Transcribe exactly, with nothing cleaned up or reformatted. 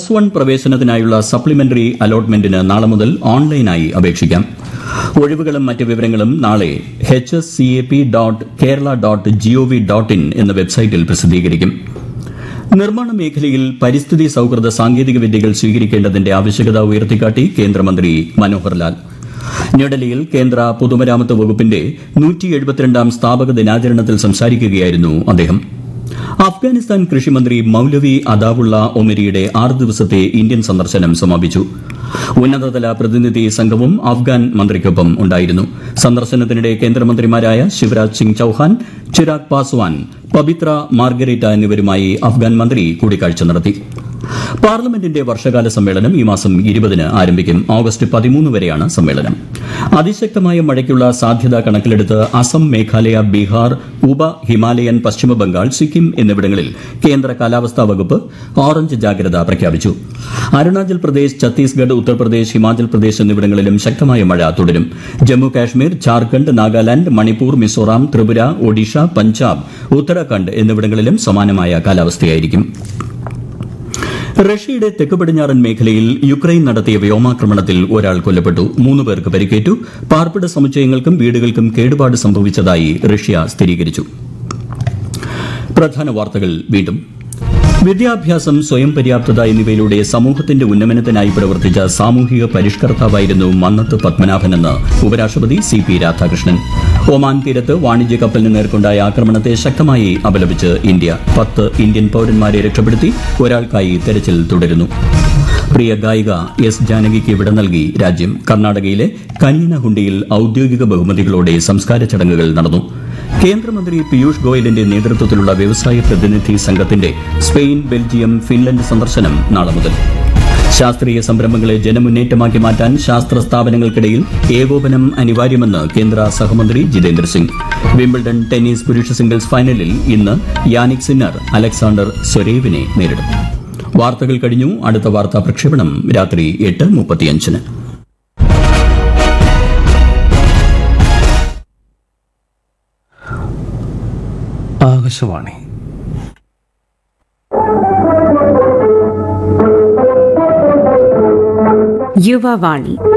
Plus one പ്രവേശനത്തിനായുള്ള supplementary അലോട്ട്മെന്റിന് നാളെ മുതൽ ഓൺലൈനായി അപേക്ഷിക്കാം. ഒഴിവുകളും മറ്റ് വിവരങ്ങളും നാളെ H S C A P dot Kerala dot G O V dot in എന്ന വെബ്സൈറ്റിൽ പ്രസിദ്ധീകരിക്കും. നിർമ്മാണ മേഖലയിൽ പരിസ്ഥിതി സൌഹൃദ സാങ്കേതിക വിദ്യകൾ സ്വീകരിക്കേണ്ടതിന്റെ ആവശ്യകത ഉയർത്തിക്കാട്ടി കേന്ദ്രമന്ത്രി മനോഹർ ലാൽ. ന്യൂഡൽഹിയിൽ കേന്ദ്ര പൊതുമരാമത്ത് വകുപ്പിന്റെ നൂറ്റി എഴുപത്തിരണ്ടാം സ്ഥാപക ദിനാചരണത്തിൽ സംസാരിക്കുകയായിരുന്നു അദ്ദേഹം. അഫ്ഗാനിസ്ഥാൻ കൃഷിമന്ത്രി മൌലവി അദാവുള്ള ഒമരിയുടെ ആറ് ദിവസത്തെ ഇന്ത്യൻ സന്ദർശനം സമാപിച്ചു. ഉന്നതതല പ്രതിനിധി സംഘവും അഫ്ഗാൻ മന്ത്രിക്കൊപ്പം ഉണ്ടായിരുന്നു. സന്ദർശനത്തിനിടെ കേന്ദ്രമന്ത്രിമാരായ ശിവരാജ് സിംഗ് ചൌഹാൻ, ചിരാഗ് പാസ്വാൻ, പബിത്ര മാർഗരേറ്റ എന്നിവരുമായി അഫ്ഗാൻ മന്ത്രി കൂടിക്കാഴ്ച നടത്തി. പാർലമെന്റിന്റെ വർഷകാല സമ്മേളനം ഈ മാസം ഇരുപതിന് ആരംഭിക്കും. ഓഗസ്റ്റ് പതിമൂന്ന് വരെയാണ് സമ്മേളനം. അതിശക്തമായ മഴയ്ക്കുള്ള സാധ്യത കണക്കിലെടുത്ത് അസം, മേഘാലയ, ബീഹാർ, ഉപ ഹിമാലയൻ, പശ്ചിമബംഗാൾ, സിക്കിം എന്നിവിടങ്ങളിൽ കേന്ദ്ര കാലാവസ്ഥാ വകുപ്പ് ഓറഞ്ച് ജാഗ്രത പ്രഖ്യാപിച്ചു. അരുണാചൽ പ്രദേശ്, ഛത്തീസ്ഗഡ്, ഉത്തർപ്രദേശ്, ഹിമാചൽ പ്രദേശ് എന്നിവിടങ്ങളിലും ശക്തമായ മഴ തുടരും. ജമ്മു കാശ്മീർ, ജാർഖണ്ഡ്, നാഗാലാന്റ്, മണിപ്പൂർ, മിസോറാം, ത്രിപുര, ഒഡീഷ, പഞ്ചാബ്, ഉത്തരാഖണ്ഡ് എന്നിവിടങ്ങളിലും സമാനമായ കാലാവസ്ഥയായിരിക്കും. റഷ്യയുടെ തെക്ക് പടിഞ്ഞാറൻ മേഖലയിൽ യുക്രൈൻ നടത്തിയ വ്യോമാക്രമണത്തിൽ ഒരാൾ കൊല്ലപ്പെട്ടു. മൂന്ന് പേർക്ക് പരിക്കേറ്റു. പാർപ്പിട സമുച്ചയങ്ങൾക്കും വീടുകൾക്കും കേടുപാട് സംഭവിച്ചതായി റഷ്യ സ്ഥിരീകരിച്ചു. പ്രധാന വാർത്തകൾ വീണ്ടും. വിദ്യാഭ്യാസം, സ്വയം പര്യാപ്തത എന്നിവയിലൂടെ സമൂഹത്തിന്റെ ഉന്നമനത്തിനായി പ്രവർത്തിച്ച സാമൂഹിക പരിഷ്കർത്താവായിരുന്നു മന്നത്ത് പത്മനാഭനെന്ന് ഉപരാഷ്ട്രപതി സി പി രാധാകൃഷ്ണൻ. ഒമാൻ തീരത്ത് വാണിജ്യ കപ്പലിന് നേർക്കുണ്ടായ ആക്രമണത്തെ ശക്തമായി അപലപിച്ച് ഇന്ത്യ. പത്ത് ഇന്ത്യൻ പൌരന്മാരെ രക്ഷപ്പെടുത്തി. ഒരാൾക്കായി തെരച്ചിൽ തുടരുന്നു. പ്രിയ ഗായിക എസ് ജാനകിക്ക് വിട നൽകി രാജ്യം. കർണാടകയിലെ കനിയനഹുണ്ടിയിൽ ഔദ്യോഗിക ബഹുമതികളോടെ സംസ്കാര ചടങ്ങുകൾ നടന്നു. കേന്ദ്രമന്ത്രി പീയൂഷ് ഗോയലിന്റെ നേതൃത്വത്തിലുള്ള വ്യവസായ പ്രതിനിധി സംഘത്തിന്റെ സ്പെയിൻ, ബെൽജിയം, ഫിൻലൻഡ് സന്ദർശനം നാളെ മുതൽ. ശാസ്ത്രീയ സംരംഭങ്ങളെ ജനമുന്നേറ്റമാക്കി മാറ്റാൻ ശാസ്ത്ര സ്ഥാപനങ്ങൾക്കിടയിൽ ഏകോപനം അനിവാര്യമെന്ന് കേന്ദ്ര സഹമന്ത്രി ജിതേന്ദ്ര സിംഗ്. വിംബിൾഡൺ ടെന്നീസ് പുരുഷ സിംഗിൾസ് ഫൈനലിൽ ഇന്ന് യാനിക് സിന്നർ അലക്സാണ്ടർ സ്വരേവിനെ നേരിടും. വാർത്തകൾ കഴിഞ്ഞു. അടുത്ത വാർത്താ പ്രക്ഷേപണം രാത്രി എട്ട് മുപ്പത്തിയഞ്ചിന്. ആകാശവാണി. യുവവാണി.